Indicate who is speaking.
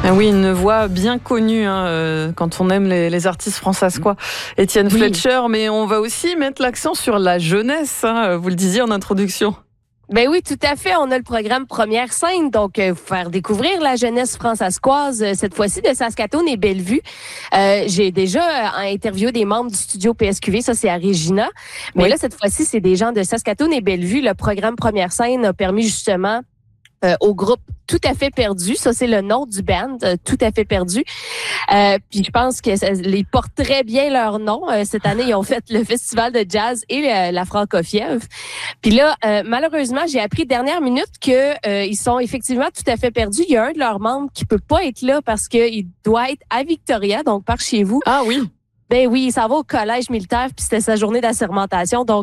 Speaker 1: Ah oui, une voix bien connue quand on aime les artistes françaiscois. Étienne Fletcher, mais on va aussi mettre l'accent sur la jeunesse, vous le disiez en introduction.
Speaker 2: Ben oui, tout à fait. On a le programme Première Scène, donc faire découvrir la jeunesse françaiscoise, cette fois-ci de Saskatoon et Bellevue. J'ai déjà interviewé des membres du studio PSQV, ça c'est à Regina. Mais là, cette fois-ci, c'est des gens de Saskatoon et Bellevue. Le programme Première Scène a permis justement au groupe Tout à fait perdu, ça c'est le nom du band, Tout à fait perdu. Puis je pense que les porte très bien leur nom. Cette année, ils ont fait le festival de jazz et la Francofièvre. Puis là, malheureusement, j'ai appris dernière minute que ils sont effectivement tout à fait perdus. Il y a un de leurs membres qui peut pas être là parce qu'il doit être à Victoria, donc par chez vous.
Speaker 1: Ah oui.
Speaker 2: Ben oui, ça va au collège militaire, puis c'était sa journée d'assermentation. Donc